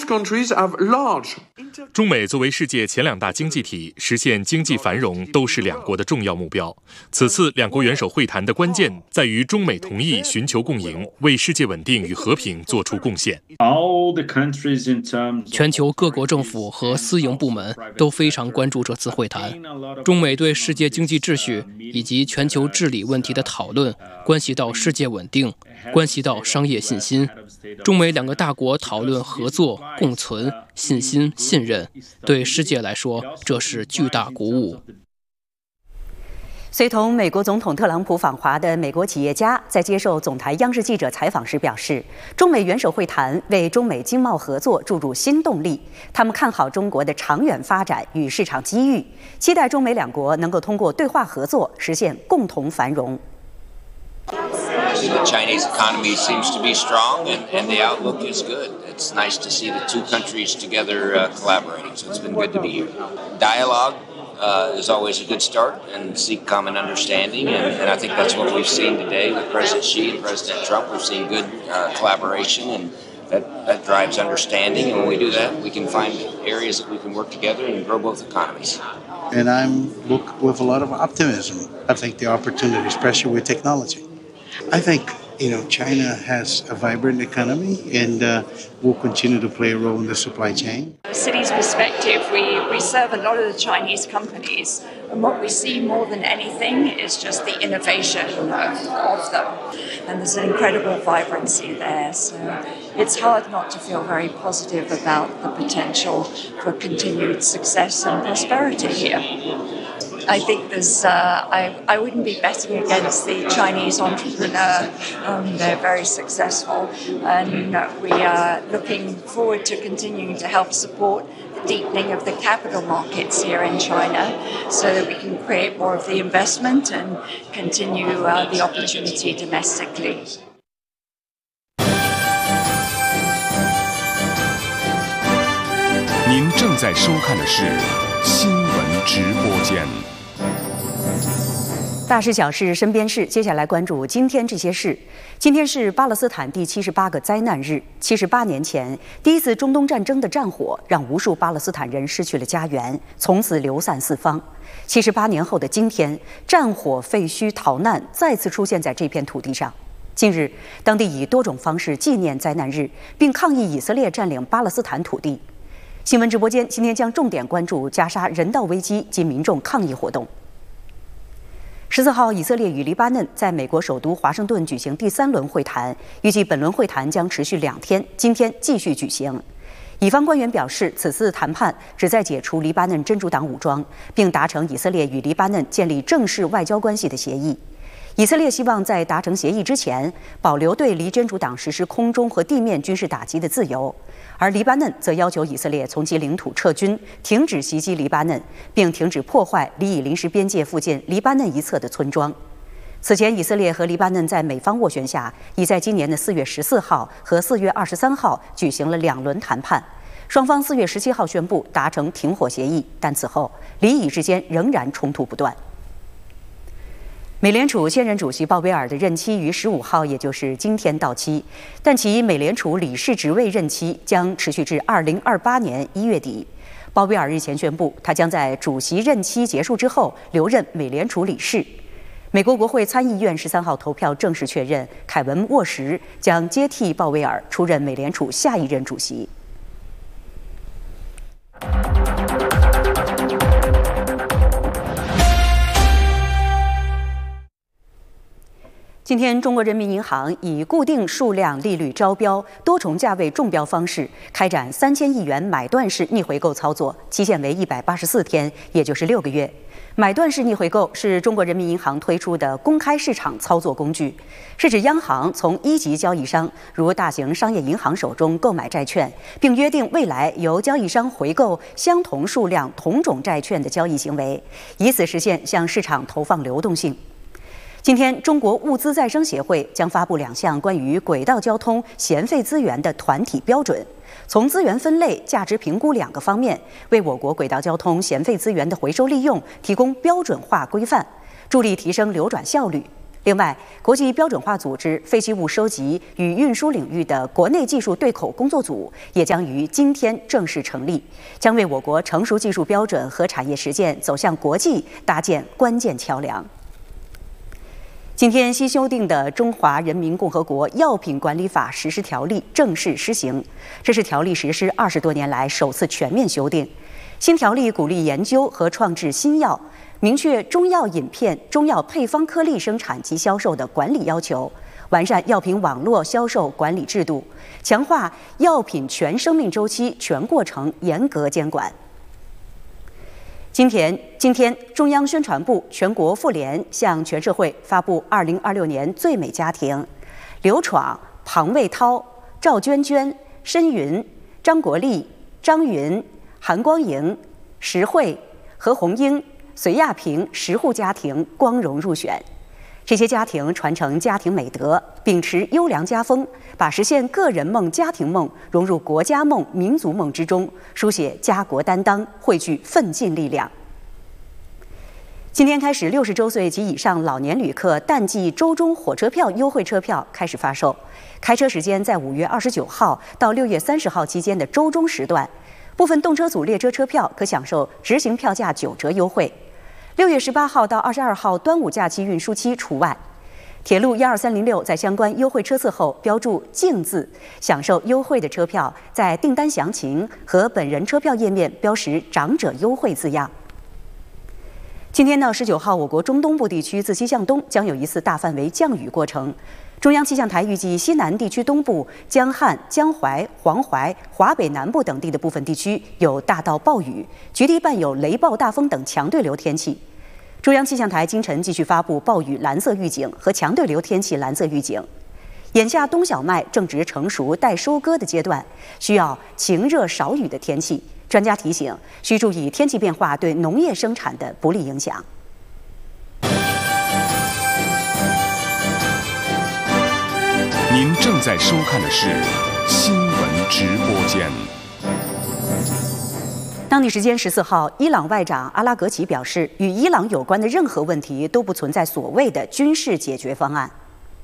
countries have large 中美作为世界前2大经济体，实现经济繁荣都是两国的重要目标。此次两国元首会谈的关键在于中美同意寻求共赢，为世界稳定与和平做出贡献。 全球各国政府和私营部门都非常关注这次会谈。中美对世界经济秩序以及全球治理问题的讨论，关系到世界稳定，关系到商业信心。中美两个大国讨论合作、共存、信心、信任，对世界来说，这是巨大鼓舞。 随同美国总统特朗普访华的美国企业家在接受总台央视记者采访时表示，中美元首会谈为中美经贸合作注入新动力。他们看好中国的长远发展与市场机遇，期待中美两国能够通过对话合作实现共同繁荣。 The Chinese economy seems to be strong, and the outlook is good. It's nice to see the two countries together collaborating, so it's been good to be here. Dialogue is always a good start, and seek common understanding, and I think that's what we've seen today with President Xi and President Trump. We've seen good collaboration, and that drives understanding, and when we do that, we can find areas that we can work together and grow both economies. And I'm look with a lot of optimism. I think the opportunity, especially with technology. I think, China has a vibrant economy and will continue to play a role in the supply chain. From the city's perspective, we serve a lot of the Chinese companies, and what we see more than anything is just the innovation of them. And there's an incredible vibrancy there, so it's hard not to feel very positive about the potential for continued success and prosperity here. I think there's. I wouldn't be betting against the Chinese entrepreneur. They're very successful, and we are looking forward to continuing to help support the deepening of the capital markets here in China, so that we can create more of the investment and continue the opportunity domestically. 您正在收看的是新闻直播间。 大事小事身边事，接下来关注今天这些事。今天是巴勒斯坦第78个灾难日。78年前，第一次中东战争的战火让无数巴勒斯坦人失去了家园，从此流散四方。78年后的今天，战火、废墟、逃难再次出现在这片土地上。近日，当地以多种方式纪念灾难日，并抗议以色列占领巴勒斯坦土地。新闻直播间今天将重点关注加沙人道危机及民众抗议活动。14号，以色列与黎巴嫩在美国首都华盛顿举行第3轮会谈，预计本轮会谈将持续2天，今天继续举行。以方官员表示，此次谈判旨在解除黎巴嫩真主党武装，并达成以色列与黎巴嫩建立正式外交关系的协议。以色列希望在达成协议之前，保留对黎真主党实施空中和地面军事打击的自由，而黎巴嫩则要求以色列从其领土撤军，停止袭击黎巴嫩，并停止破坏黎以临时边界附近黎巴嫩一侧的村庄。此前，以色列和黎巴嫩在美方斡旋下，已在今年的4月14号和4月23号举行了2轮谈判。双方4月17号宣布达成停火协议，但此后黎以之间仍然冲突不断。美联储现任主席鲍威尔的任期于15号，也就是今天到期，但其美联储理事职位任期将持续至2028年1月底。鲍威尔日前宣布，他将在主席任期结束之后留任美联储理事。美国国会参议院13号投票正式确认，凯文·沃什将接替鲍威尔出任美联储下一任主席。今天，中国人民银行以固定数量利率招标、多重价位中标方式开展3000亿元买断式逆回购操作，期限为184天，也就是6个月。买断式逆回购是中国人民银行推出的公开市场操作工具，是指央行从一级交易商如大型商业银行手中购买债券，并约定未来由交易商回购相同数量同种债券的交易行为，以此实现向市场投放流动性。今天，中国物资再生协会将发布2项关于轨道交通闲废资源的团体标准，从资源分类、价值评估2个方面，为我国轨道交通闲废资源的回收利用提供标准化规范，助力提升流转效率。 另外，国际标准化组织废弃物收集与运输领域的国内技术对口工作组也将于今天正式成立，将为我国成熟技术标准和产业实践走向国际搭建关键桥梁。今天新修订的《中华人民共和国药品管理法实施条例》正式施行，这是条例实施20多年来首次全面修订。新条例鼓励研究和创制新药，明确中药饮片、中药配方颗粒生产及销售的管理要求，完善药品网络销售管理制度，强化药品全生命周期全过程严格监管。今天，中央宣传部、全国妇联向全社会发布2026年最美家庭：刘闯、庞卫涛、赵娟娟、申云、张国立、张云、韩光莹、石慧、何红英、隋亚平10户家庭光荣入选。这些家庭传承家庭美德，秉持优良家风，把实现个人梦、家庭梦融入国家梦、民族梦之中，书写家国担当，汇聚奋进力量。今天开始，60周岁及以上老年旅客淡季周中火车票优惠车票开始发售，开车时间在5月29号到6月30号期间的周中时段，部分动车组列车车票可享受执行票价9折优惠。6月18号到22号端午假期运输期除外。铁路12306在相关优惠车次后标注“敬”字，享受优惠的车票在订单详情和本人车票页面标识“长者优惠”字样。今天到19号，我国中东部地区自西向东将有一次大范围降雨过程。中央气象台预计，西南地区东部、江汉、江淮、黄淮、华北南部等地的部分地区有大到暴雨，局地伴有雷暴大风等强对流天气。中央气象台今晨继续发布暴雨蓝色预警和强对流天气蓝色预警。眼下冬小麦正值成熟待收割的阶段，需要晴热少雨的天气。专家提醒，需注意天气变化对农业生产的不利影响。 您正在收看的是新闻直播间。 当地时间14号，伊朗外长阿拉格齐表示，与伊朗有关的任何问题都不存在所谓的军事解决方案。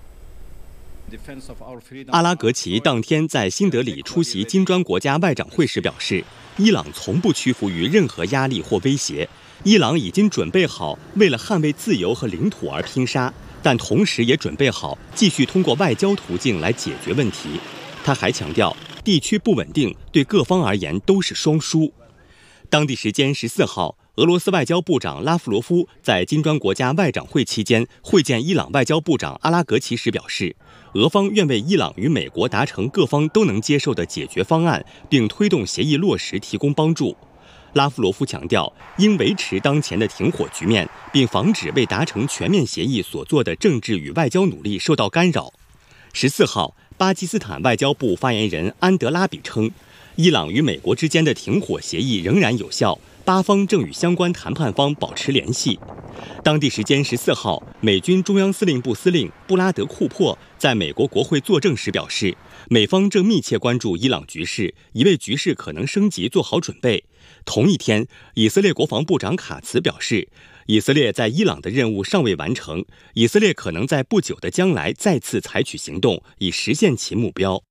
阿拉格齐当天在新德里出席金砖国家外长会时表示，伊朗从不屈服于任何压力或威胁，伊朗已经准备好为了捍卫自由和领土而拼杀，但同时也准备好继续通过外交途径来解决问题。他还强调，地区不稳定对各方而言都是双输。当地时间14号，俄罗斯外交部长拉夫罗夫在金砖国家外长会期间会见伊朗外交部长阿拉格齐时表示，俄方愿为伊朗与美国达成各方都能接受的解决方案，并推动协议落实提供帮助。拉夫罗夫强调，应维持当前的停火局面，并防止为达成全面协议所做的政治与外交努力受到干扰。14号，巴基斯坦外交部发言人安德拉比称，伊朗与美国之间的停火协议仍然有效，巴方正与相关谈判方保持联系。当地时间14号，美军中央司令部司令布拉德·库珀在美国国会作证时表示，美方正密切关注伊朗局势，已为局势可能升级做好准备。同一天，以色列国防部长卡茨表示，以色列在伊朗的任务尚未完成，以色列可能在不久的将来再次采取行动，以实现其目标。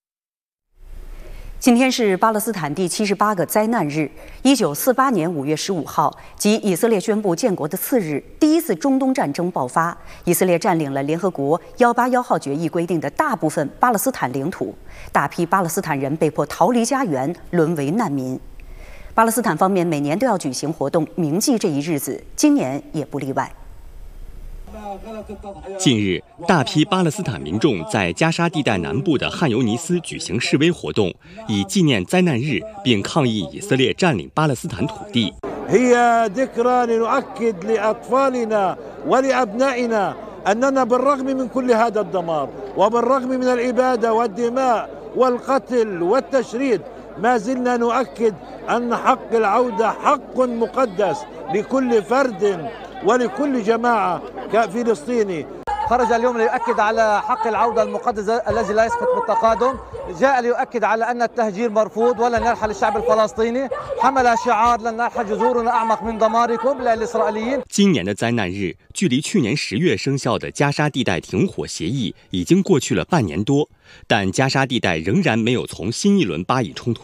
今天是巴勒斯坦第78个灾难日。1948年5月15号，即以色列宣布建国的次日，第一次中东战争爆发。以色列占领了联合国181号决议规定的大部分巴勒斯坦领土，大批巴勒斯坦人被迫逃离家园，沦为难民。巴勒斯坦方面每年都要举行活动铭记这一日子，今年也不例外。 近日，大批巴勒斯坦民众在加沙地带南部的汉尤尼斯举行示威活动，以纪念灾难日，并抗议以色列占领巴勒斯坦土地。 أننا بالرغم من كل هذا الدمار وبالرغم من الإبادة والدماء والقتل والتشريد ما زلنا نؤكد أن حق العودة حق مقدس لكل فرد ولكل جماعة فلسطيني. خرج اليوم ليؤكد على حق العودة المقدس الذي لا يسقط بالتقادم، جاء ليؤكد على أن التهجير مرفوض ولن يرحل الشعب الفلسطيني، حمل شعار لن نرحل جذورنا أعمق من دماركم للإسرائيليين。 今年的灾难日，距离去年10月生效的加沙地带停火协议已经过去了半年多，但加沙地带仍然没有从新一轮巴以冲突